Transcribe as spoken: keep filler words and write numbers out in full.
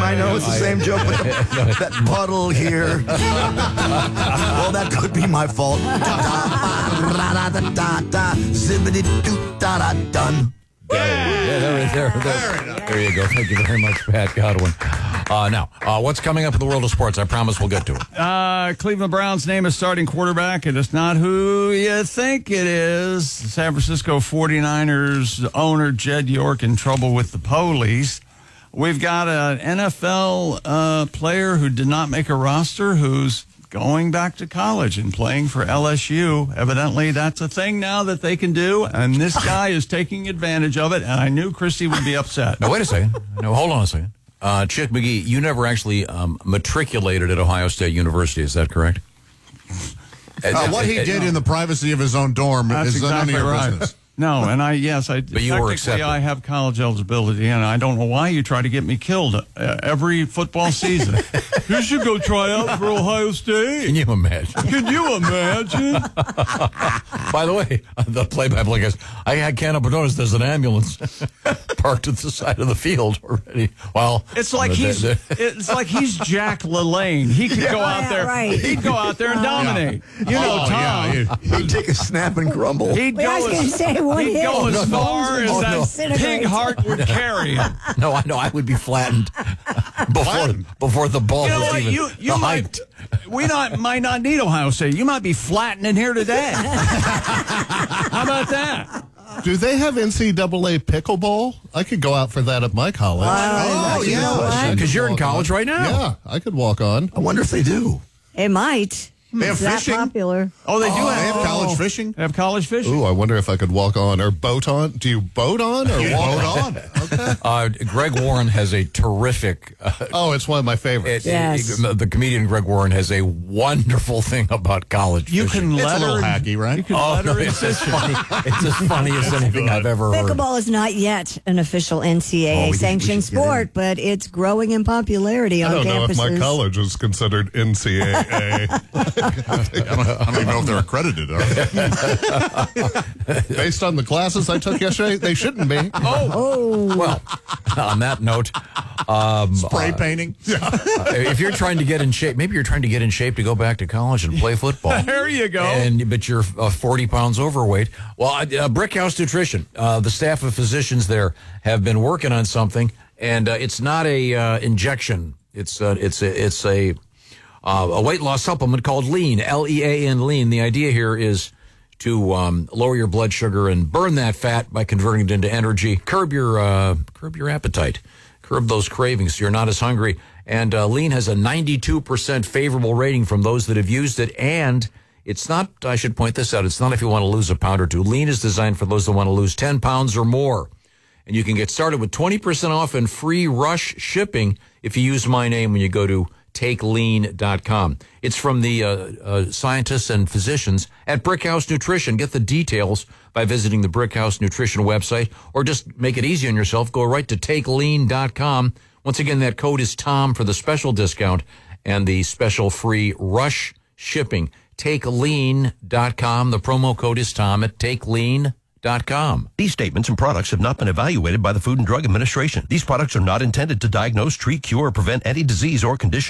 I know it's the same joke, but the, that puddle here. Well, that could be my fault. Zibbity-doo-da-da-dun. Yeah, there, there, there, there you go. Thank you very much, Pat Godwin. Uh, now, uh, what's coming up in the world of sports? I promise we'll get to it. Uh, Cleveland Browns name a starting quarterback, and it's not who you think it is. San Francisco forty-niners owner Jed York in trouble with the police. We've got an N F L uh, player who did not make a roster who's going back to college and playing for L S U. Evidently, that's a thing now that they can do, and this guy is taking advantage of it, and I knew Christy would be upset. Now, wait a second. No, hold on a second. Uh, Chick McGee, you never actually um, matriculated at Ohio State University, is that correct? Uh, what he did in the privacy of his own dorm That's is exactly none of your right. business. No, and I, yes, I, But you were accepted. I have college eligibility, and I don't know why you try to get me killed uh, every football season. You should go try out for Ohio State. Can you imagine? Can you imagine? By the way, the play-by-play guys, I, I can't help but notice there's an ambulance parked at the side of the field already. Well, It's like the- he's the- it's like he's Jack LaLanne. He could go out Yeah, there. right. He'd go out there and dominate. You know, Oh, Tom. yeah, you- He'd take a snap and crumble. He'd Wait, I go was gonna as, say, one he'd hit. go as Oh, no, far no. as Oh, that no. pig heart would carry him. No, I know. I would be flattened before Flattened? before the ball You know was what? even You you the might height. we not might not need Ohio State. You might be flattening here today. How about that? Do they have N C double A pickleball? I could go out for that at my college. Oh, yeah. Because you're in college right now. Yeah, I could walk on. I wonder if they do. It might. They have It's that fishing? popular. Oh, they do Oh, have, they have college fishing? They have college fishing. Ooh, I wonder if I could walk on or boat on. Do you boat on or You walk boat on? Okay. Uh, Greg Warren has a terrific. Uh, Oh, it's one of my favorites. it- Yes. it- the comedian Greg Warren has a wonderful thing about college You fishing. can It's a letter little hacky, right? You can Oh, letter no, and it's as funny. It's as funny as anything I've ever heard. Pickleball is not yet an official N C A A Oh, we- we sanctioned should get sport, but it's growing in popularity I on don't know campuses. if my college is considered N C A A. I don't, I don't even know if they're accredited. Are they? Based on the classes I took yesterday, they shouldn't be. Oh, Well, on that note, um, Spray painting? uh, if you're trying to get in shape, maybe you're trying to get in shape to go back to college and play football. There you go. And but you're uh, forty pounds overweight. Well, uh, Brick House Nutrition, uh, the staff of physicians there have been working on something, and uh, it's not a uh, injection. It's uh, it's a, it's a uh, a weight loss supplement called Lean, L E A N, Lean. The idea here is to um, lower your blood sugar and burn that fat by converting it into energy. Curb your uh, curb your appetite, curb those cravings so you're not as hungry. And uh, Lean has a ninety-two percent favorable rating from those that have used it. And it's not, I should point this out, it's not if you want to lose a pound or two. Lean is designed for those that want to lose ten pounds or more. And you can get started with twenty percent off and free rush shipping if you use my name when you go to take lean dot com. It's from the uh, uh, scientists and physicians at Brickhouse Nutrition. Get the details by visiting the Brickhouse Nutrition website, or just make it easy on yourself. Go right to take lean dot com. Once again, that code is Tom for the special discount and the special free rush shipping. take lean dot com. The promo code is Tom at take lean dot com. These statements and products have not been evaluated by the Food and Drug Administration. These products are not intended to diagnose, treat, cure, or prevent any disease or condition.